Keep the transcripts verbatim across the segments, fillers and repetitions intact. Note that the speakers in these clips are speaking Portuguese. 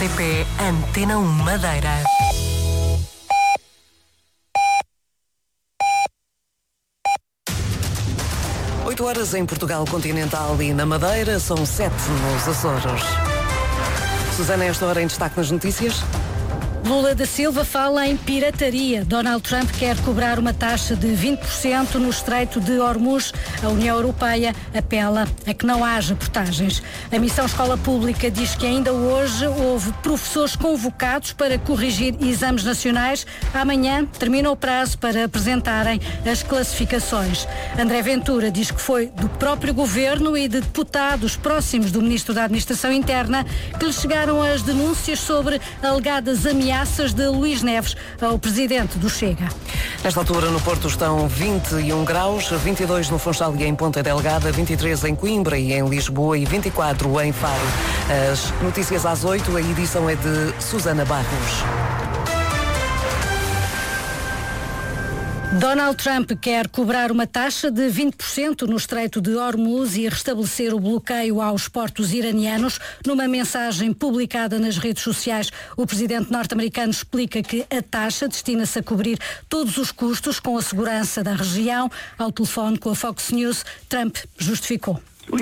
R T P Antena um Madeira. oito horas em Portugal Continental e na Madeira, são sete nos Açores. Susana, esta hora em destaque nas notícias. Lula da Silva fala em pirataria. Donald Trump quer cobrar uma taxa de vinte por cento no Estreito de Hormuz. A União Europeia apela a que não haja portagens. A Missão Escola Pública diz que ainda hoje houve professores convocados para corrigir exames nacionais. Amanhã termina o prazo para apresentarem as classificações. André Ventura diz que foi do próprio governo e de deputados próximos do Ministro da Administração Interna que lhe chegaram as denúncias sobre alegadas ameaças de Luís Neves ao presidente do Chega. Nesta altura no Porto estão vinte e um graus, vinte e dois no Funchal e em Ponta Delgada, vinte e três em Coimbra e em Lisboa e vinte e quatro em Faro. As notícias às oito, a edição é de Susana Barros. Donald Trump quer cobrar uma taxa de vinte por cento no Estreito de Hormuz e restabelecer o bloqueio aos portos iranianos. Numa mensagem publicada nas redes sociais, o presidente norte-americano explica que a taxa destina-se a cobrir todos os custos com a segurança da região. Ao telefone com a Fox News, Trump justificou.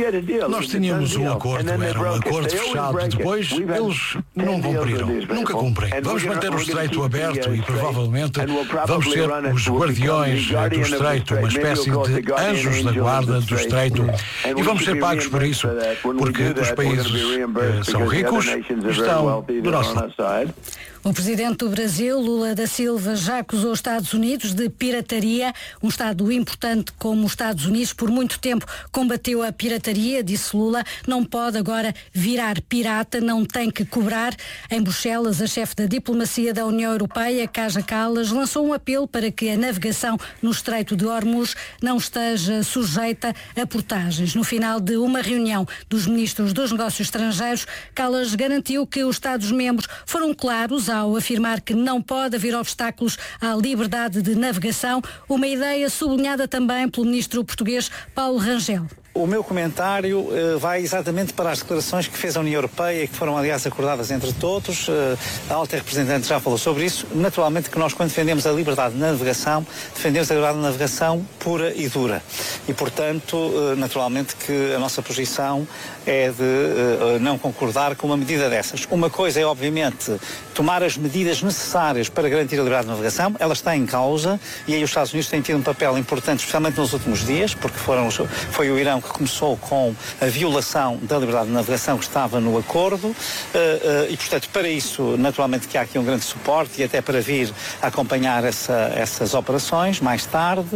Nós tínhamos um acordo, era um acordo fechado. Depois, eles não cumpriram, nunca cumprem. Vamos manter o Estreito aberto e, provavelmente, vamos ser os guardiões do Estreito, uma espécie de anjos da guarda do Estreito. E vamos ser pagos por isso, porque os países eh, são ricos e estão do nosso lado. O presidente do Brasil, Lula da Silva, já acusou os Estados Unidos de pirataria. Um Estado importante como os Estados Unidos por muito tempo combateu a pirataria, disse Lula. Não pode agora virar pirata, não tem que cobrar. Em Bruxelas, a chefe da diplomacia da União Europeia, Kaja Kallas, lançou um apelo para que a navegação no Estreito de Hormuz não esteja sujeita a portagens. No final de uma reunião dos ministros dos negócios estrangeiros, Kallas garantiu que os Estados-membros foram claros ao afirmar que não pode haver obstáculos à liberdade de navegação, uma ideia sublinhada também pelo ministro português Paulo Rangel. O meu comentário uh, vai exatamente para as declarações que fez a União Europeia, que foram, aliás, acordadas entre todos. Uh, a alta representante já falou sobre isso. Naturalmente que nós, quando defendemos a liberdade de navegação, defendemos a liberdade de navegação pura e dura. E, portanto, uh, naturalmente que a nossa posição é de uh, não concordar com uma medida dessas. Uma coisa é, obviamente, tomar as medidas necessárias para garantir a liberdade de navegação. Ela está em causa e aí os Estados Unidos têm tido um papel importante, especialmente nos últimos dias, porque foram, foi o Irão que começou com a violação da liberdade de navegação que estava no acordo uh, uh, e, portanto, para isso, naturalmente que há aqui um grande suporte e até para vir acompanhar essa, essas operações mais tarde, uh, uh,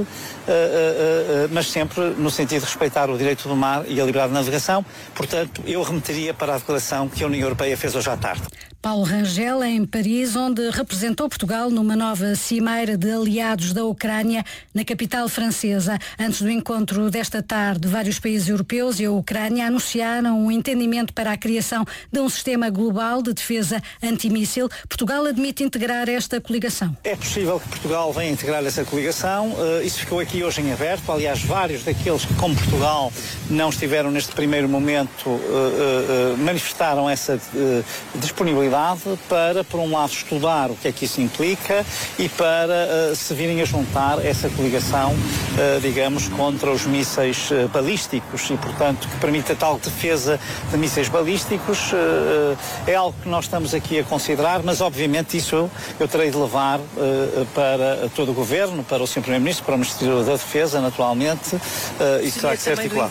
uh, mas sempre no sentido de respeitar o direito do mar e a liberdade de navegação. Portanto, eu remeteria para a declaração que a União Europeia fez hoje à tarde. Paulo Rangel, em Paris, onde representou Portugal numa nova cimeira de aliados da Ucrânia na capital francesa. Antes do encontro desta tarde, vários países europeus e a Ucrânia anunciaram um entendimento para a criação de um sistema global de defesa antimíssil. Portugal admite integrar esta coligação. É possível que Portugal venha integrar essa coligação. Uh, isso ficou aqui hoje em aberto. Aliás, vários daqueles que, como Portugal, não estiveram neste primeiro momento, uh, uh, uh, manifestaram essa uh, disponibilidade para, por um lado, estudar o que é que isso implica e para uh, se virem a juntar essa coligação, uh, digamos, contra os mísseis uh, balísticos e, portanto, que permita tal defesa de mísseis balísticos. Uh, é algo que nós estamos aqui a considerar, mas, obviamente, isso eu, eu terei de levar uh, para todo o Governo, para o senhor Primeiro-Ministro, para o Ministério da Defesa, naturalmente. Uh, isso terá que ser articulado.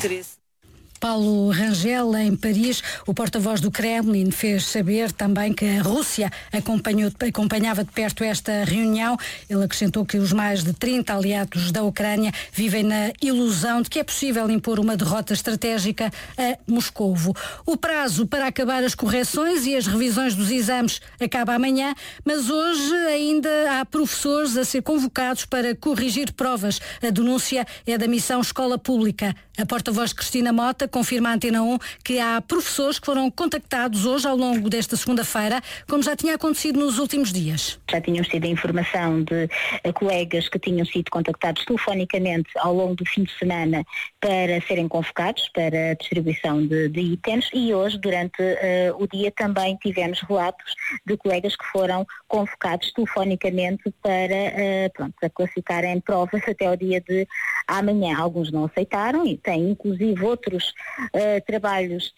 Paulo Rangel, em Paris, o porta-voz do Kremlin fez saber também que a Rússia acompanhou, acompanhava de perto esta reunião. Ele acrescentou que os mais de trinta aliados da Ucrânia vivem na ilusão de que é possível impor uma derrota estratégica a Moscovo. O prazo para acabar as correções e as revisões dos exames acaba amanhã, mas hoje ainda há professores a ser convocados para corrigir provas. A denúncia é da Missão Escola Pública. A porta-voz Cristina Mota confirma à Antena um que há professores que foram contactados hoje ao longo desta segunda-feira, como já tinha acontecido nos últimos dias. Já tínhamos tido a informação de uh, colegas que tinham sido contactados telefonicamente ao longo do fim de semana para serem convocados para a distribuição de, de itens, e hoje, durante uh, o dia, também tivemos relatos de colegas que foram convocados telefonicamente para, uh, pronto, para classificarem provas até ao dia de amanhã. Alguns não aceitaram e têm inclusive outros uh, trabalhos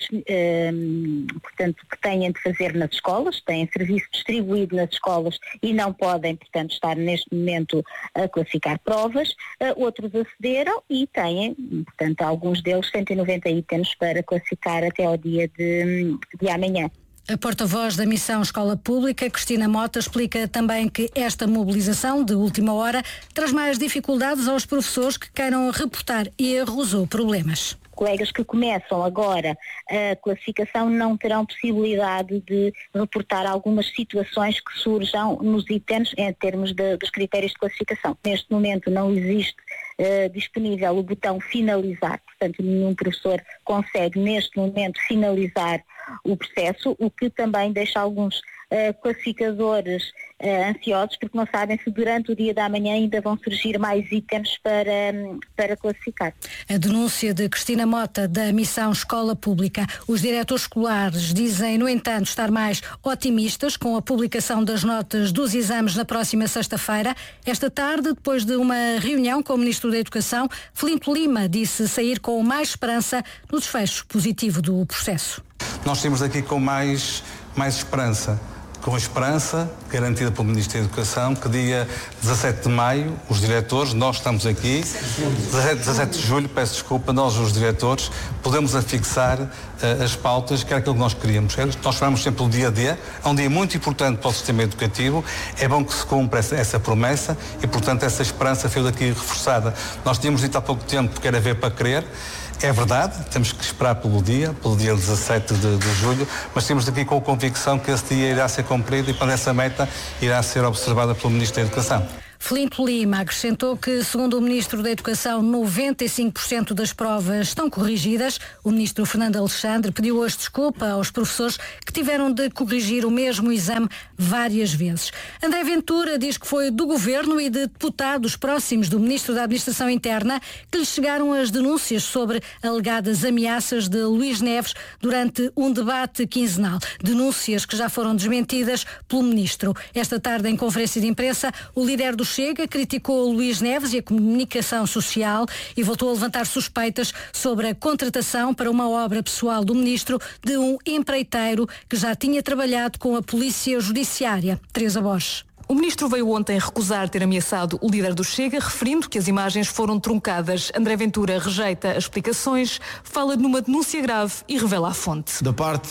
uh, portanto, que têm de fazer nas escolas, têm serviço distribuído nas escolas e não podem, portanto, estar neste momento a classificar provas. Uh, outros acederam e têm, portanto, alguns deles cento e noventa itens para classificar até ao dia de, de amanhã. A porta-voz da Missão Escola Pública, Cristina Mota, explica também que esta mobilização de última hora traz mais dificuldades aos professores que queiram reportar erros ou problemas. Colegas que começam agora a classificação não terão possibilidade de reportar algumas situações que surjam nos itens em termos de, dos critérios de classificação. Neste momento não existe uh, disponível o botão finalizar, portanto nenhum professor consegue neste momento finalizar o processo, o que também deixa alguns uh, classificadores uh, ansiosos, porque não sabem se durante o dia da manhã ainda vão surgir mais itens para, um, para classificar. A denúncia de Cristina Mota da Missão Escola Pública. Os diretores escolares dizem, no entanto, estar mais otimistas com a publicação das notas dos exames na próxima sexta-feira. Esta tarde, depois de uma reunião com o Ministro da Educação, Filinto Lima disse sair com mais esperança no desfecho positivo do processo. Nós temos aqui com mais, mais esperança, com a esperança garantida pelo Ministro da Educação que dia dezassete de maio, os diretores, nós estamos aqui, dezassete de julho, peço desculpa, nós os diretores, podemos afixar uh, as pautas, que era aquilo que nós queríamos. Nós falamos sempre do dia D, é um dia muito importante para o sistema educativo, é bom que se cumpra essa, essa promessa e, portanto, essa esperança foi daqui reforçada. Nós tínhamos dito há pouco tempo que era ver para crer. É verdade, temos que esperar pelo dia, pelo dia dezassete de, de julho, mas temos aqui com a convicção que esse dia irá ser cumprido e quando essa meta irá ser observada pelo Ministro da Educação. Filinto Lima acrescentou que, segundo o Ministro da Educação, noventa e cinco por cento das provas estão corrigidas. O Ministro Fernando Alexandre pediu hoje desculpa aos professores que tiveram de corrigir o mesmo exame várias vezes. André Ventura diz que foi do Governo e de deputados próximos do Ministro da Administração Interna que lhe chegaram as denúncias sobre alegadas ameaças de Luís Neves durante um debate quinzenal. Denúncias que já foram desmentidas pelo Ministro. Esta tarde, em conferência de imprensa, o líder do Chega criticou Luís Neves e a comunicação social e voltou a levantar suspeitas sobre a contratação para uma obra pessoal do Ministro de um empreiteiro que já tinha trabalhado com a Polícia Judiciária. Teresa Borges. O Ministro veio ontem recusar ter ameaçado o líder do Chega, referindo que as imagens foram truncadas. André Ventura rejeita as explicações, fala numa denúncia grave e revela a fonte. Da parte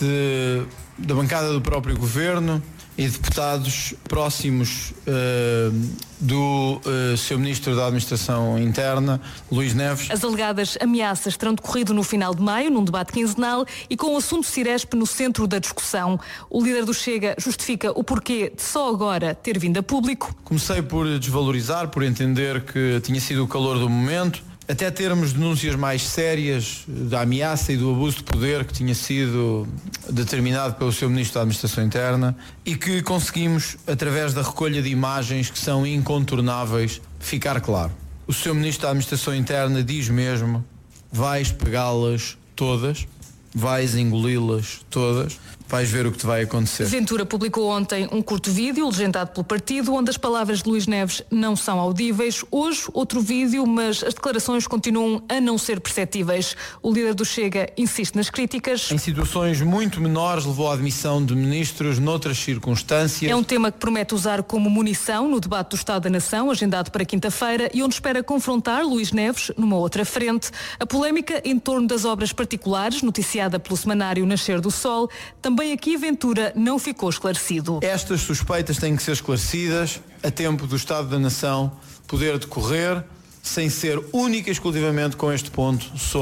da bancada do próprio Governo e deputados próximos uh, do uh, seu Ministro da Administração Interna, Luís Neves. As alegadas ameaças terão decorrido no final de maio, num debate quinzenal e com o assunto Ciresp no centro da discussão. O líder do Chega justifica o porquê de só agora ter vindo a público. Comecei por desvalorizar, por entender que tinha sido o calor do momento, até termos denúncias mais sérias da ameaça e do abuso de poder que tinha sido determinado pelo seu Ministro da Administração Interna e que conseguimos, através da recolha de imagens que são incontornáveis, ficar claro. O seu Ministro da Administração Interna diz mesmo: vais pegá-las todas, vais engoli-las todas, vais ver o que te vai acontecer. Ventura publicou ontem um curto vídeo legendado pelo partido, onde as palavras de Luís Neves não são audíveis. Hoje, outro vídeo, mas as declarações continuam a não ser perceptíveis. O líder do Chega insiste nas críticas. Em situações muito menores, levou à admissão de ministros noutras circunstâncias. É um tema que promete usar como munição no debate do Estado da Nação, agendado para quinta-feira, e onde espera confrontar Luís Neves numa outra frente. A polémica em torno das obras particulares, noticiada pelo semanário Nascer do Sol, também Também aqui Ventura não ficou esclarecido. Estas suspeitas têm que ser esclarecidas a tempo do Estado da Nação poder decorrer sem ser única e exclusivamente com este ponto sob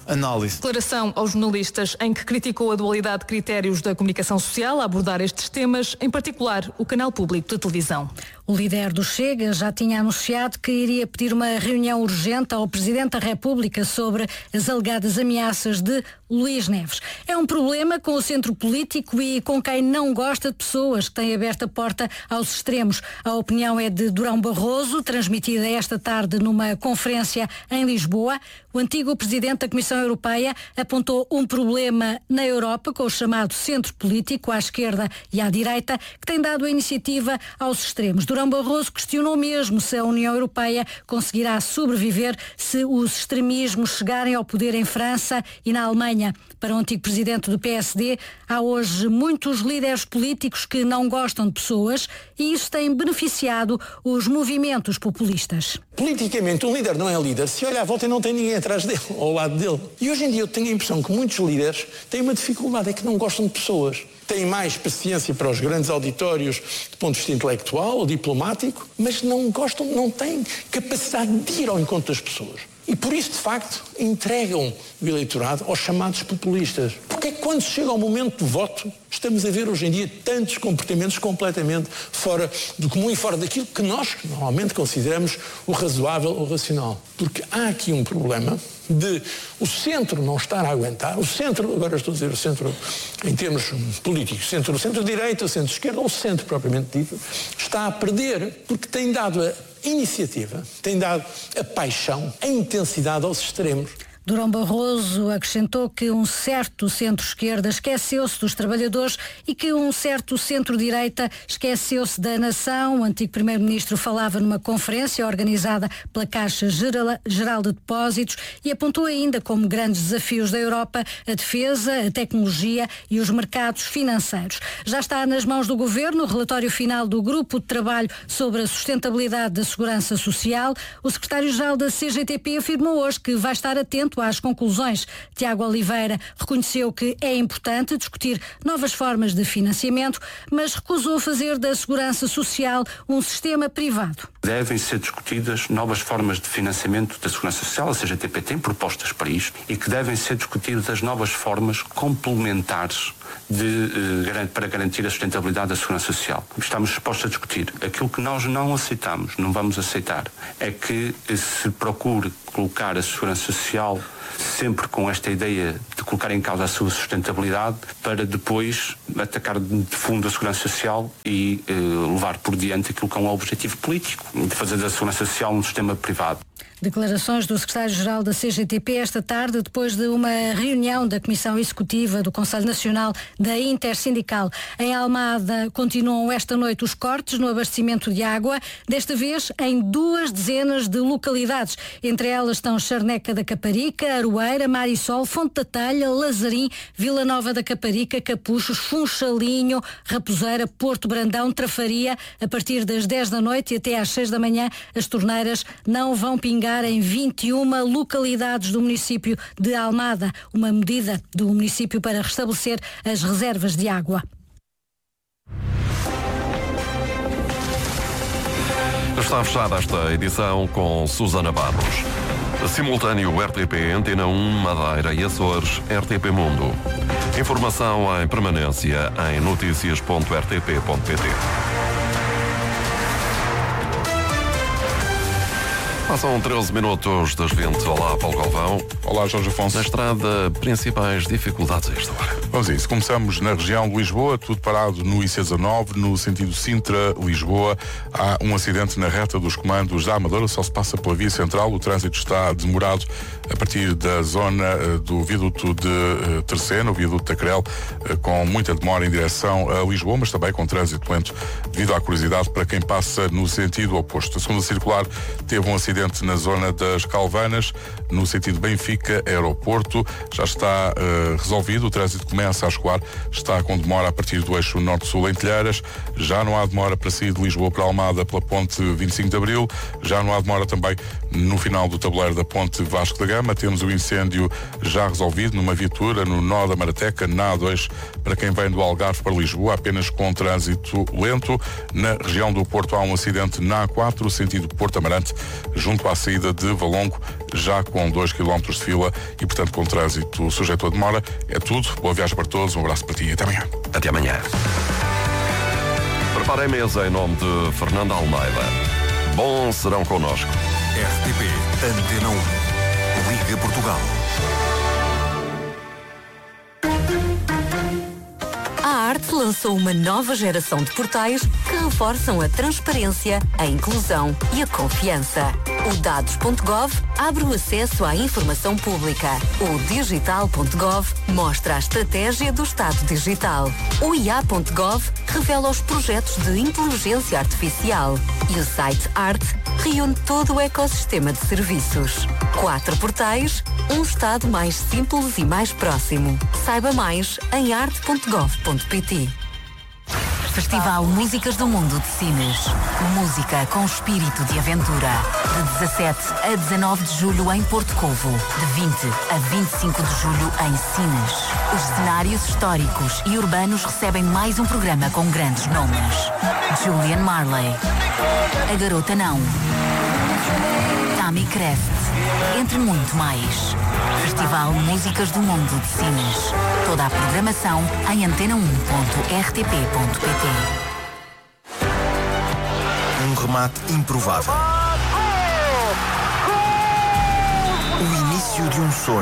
análise. Declaração aos jornalistas em que criticou a dualidade de critérios da comunicação social a abordar estes temas, em particular o canal público de televisão. O líder do Chega já tinha anunciado que iria pedir uma reunião urgente ao Presidente da República sobre as alegadas ameaças de Luís Neves. É um problema com o centro político e com quem não gosta de pessoas que têm aberto a porta aos extremos. A opinião é de Durão Barroso, transmitida esta tarde numa conferência em Lisboa. O antigo Presidente da Comissão Europeia apontou um problema na Europa com o chamado centro político, à esquerda e à direita, que tem dado a iniciativa aos extremos. Durão Barroso questionou mesmo se a União Europeia conseguirá sobreviver se os extremismos chegarem ao poder em França e na Alemanha. Para o antigo presidente do P S D, há hoje muitos líderes políticos que não gostam de pessoas e isso tem beneficiado os movimentos populistas. Politicamente, um líder não é líder se olha à volta e não tem ninguém atrás dele, ao lado dele. E hoje em dia eu tenho a impressão que muitos líderes têm uma dificuldade, é que não gostam de pessoas. Têm mais paciência para os grandes auditórios do ponto de vista intelectual ou diplomático, mas não gostam, não têm capacidade de ir ao encontro das pessoas. E por isso, de facto, entregam o eleitorado aos chamados populistas. Porque é que quando chega ao momento do voto, estamos a ver hoje em dia tantos comportamentos completamente fora do comum e fora daquilo que nós normalmente consideramos o razoável ou racional. Porque há aqui um problema de o centro não estar a aguentar, o centro, agora estou a dizer o centro em termos políticos, centro, o centro-direita, o centro-esquerda ou o centro propriamente dito, está a perder porque tem dado a iniciativa, tem dado a paixão, a intensidade aos extremos. Durão Barroso acrescentou que um certo centro-esquerda esqueceu-se dos trabalhadores e que um certo centro-direita esqueceu-se da nação. O antigo primeiro-ministro falava numa conferência organizada pela Caixa Geral de Depósitos e apontou ainda como grandes desafios da Europa a defesa, a tecnologia e os mercados financeiros. Já está nas mãos do Governo o relatório final do Grupo de Trabalho sobre a Sustentabilidade da Segurança Social. O secretário-geral da C G T P afirmou hoje que vai estar atento às conclusões. Tiago Oliveira reconheceu que é importante discutir novas formas de financiamento, mas recusou fazer da segurança social um sistema privado. Devem ser discutidas novas formas de financiamento da segurança social, a C G T P tem propostas para isto, e que devem ser discutidas as novas formas complementares de, eh, para garantir a sustentabilidade da segurança social. Estamos dispostos a discutir. Aquilo que nós não aceitamos, não vamos aceitar, é que se procure colocar a segurança social sempre com esta ideia de colocar em causa a sua sustentabilidade para depois atacar de fundo a segurança social e eh, levar por diante aquilo que é um objetivo político, de fazer da segurança social um sistema privado. Declarações do secretário-geral da C G T P esta tarde, depois de uma reunião da Comissão Executiva do Conselho Nacional da Intersindical. Em Almada continuam esta noite os cortes no abastecimento de água, desta vez em duas dezenas de localidades. Entre elas estão Charneca da Caparica, Aroeira, Marisol, Fonte da Telha, Lazarim, Vila Nova da Caparica, Capuchos, Funchalinho, Raposeira, Porto Brandão, Trafaria. A partir das dez da noite e até às seis da manhã, as torneiras não vão pingar em vinte e uma localidades do município de Almada, uma medida do município para restabelecer as reservas de água. Está fechada esta edição com Susana Barros. Simultâneo R T P, Antena um, Madeira e Açores, R T P Mundo. Informação em permanência em notícias ponto r t p ponto p t. Passam treze minutos das vinte. Olá, Paulo Galvão. Olá, Jorge Afonso. Na estrada, principais dificuldades a esta hora. Vamos a isso. Começamos na região de Lisboa, tudo parado no I C dezanove, no sentido Sintra-Lisboa. Há um acidente na reta dos comandos da Amadora, só se passa pela via central. O trânsito está demorado a partir da zona do viaduto de Terceira, o viaduto da Crel, com muita demora em direção a Lisboa, mas também com trânsito lento devido à curiosidade para quem passa no sentido oposto. A segunda circular teve um acidente na zona das Calvanas, no sentido Benfica-Aeroporto. Já está uh, resolvido, o trânsito começa a escoar, está com demora a partir do eixo norte-sul em Telheiras. Já não há demora para sair de Lisboa para Almada pela ponte vinte e cinco de Abril. Já não há demora também no final do tabuleiro da ponte Vasco da Gama. Temos o incêndio já resolvido numa viatura no nó da Marateca, na A dois, para quem vem do Algarve para Lisboa, apenas com trânsito lento. Na região do Porto há um acidente na A quatro, sentido Porto Amarante, junto junto à saída de Valongo, já com dois quilómetros de fila e, portanto, com trânsito sujeito a demora. É tudo. Boa viagem para todos. Um abraço para ti e até amanhã. Até amanhã. Prepare a mesa em nome de Fernando Almeida. Bom serão connosco. R T P Antena um. Liga Portugal. A Arte lançou uma nova geração de portais que reforçam a transparência, a inclusão e a confiança. O dados ponto gov abre o acesso à informação pública. O digital ponto gov mostra a estratégia do Estado digital. O i a ponto gov revela os projetos de inteligência artificial. E o site Arte reúne todo o ecossistema de serviços. Quatro portais, um Estado mais simples e mais próximo. Saiba mais em arte ponto gov ponto pt. Festival Músicas do Mundo de Sines. Música com espírito de aventura. De dezassete a dezanove de julho em Porto Covo. De vinte a vinte e cinco de julho em Sines. Os cenários históricos e urbanos recebem mais um programa com grandes nomes. Julian Marley. A Garota Não. Tammy Crest. Entre muito mais. Festival Músicas do Mundo de Sines. Toda a programação em antena um ponto r t p ponto p t. Um remate improvável. O início de um sonho.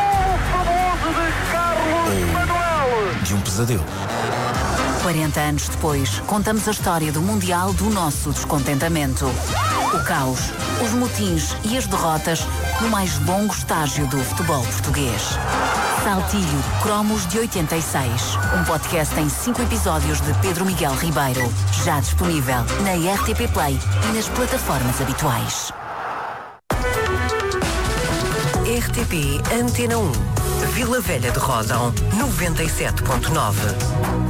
Ou de um pesadelo. quarenta anos depois, contamos a história do Mundial do nosso descontentamento. O caos, os motins e as derrotas no mais longo estágio do futebol português. Saltilho Cromos de oitenta e seis. Um podcast em cinco episódios de Pedro Miguel Ribeiro. Já disponível na R T P Play e nas plataformas habituais. R T P Antena um. Vila Velha de Ródão, noventa e sete ponto nove.